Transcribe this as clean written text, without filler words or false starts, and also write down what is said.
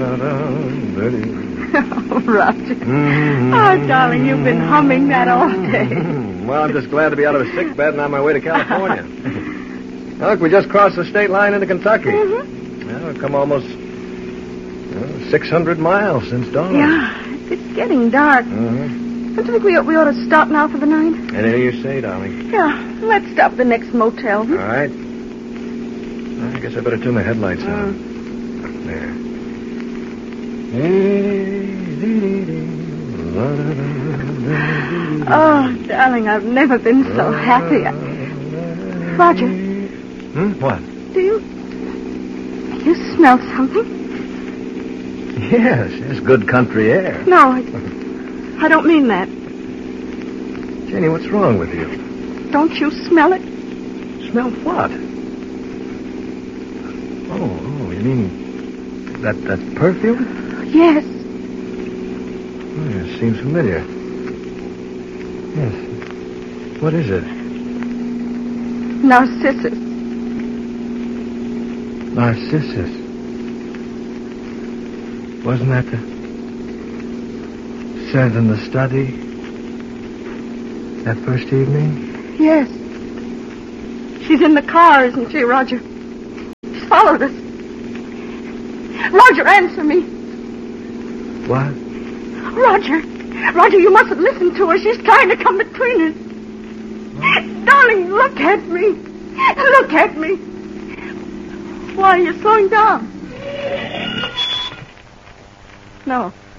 Oh, Roger. Oh, darling, you've been humming that all day. Well, I'm just glad to be out of a sick bed and on my way to California. Look, we just crossed the state line into Kentucky. Well, we've come almost 600 miles since dawn. Yeah, it's getting dark. Don't you think we ought to stop now for the night? Anything you say, darling. Yeah, let's stop at the next motel. All right. I guess I better turn the headlights on. There. Oh, darling, I've never been so happy. Roger. What? Do you smell something? Yes, good country air. No, I don't mean that. Jenny, what's wrong with you? Don't you smell it? Smell what? Oh, you mean that perfume? Yes. Oh, it seems familiar. Yes. What is it? Narcissus. Narcissus. Wasn't that the scent in the study that first evening? Yes. She's in the car, isn't she, Roger? She's followed us. Roger, answer me. What? Roger, you mustn't listen to her. She's trying to come between us. Darling, look at me. Look at me. Why are you slowing down? No.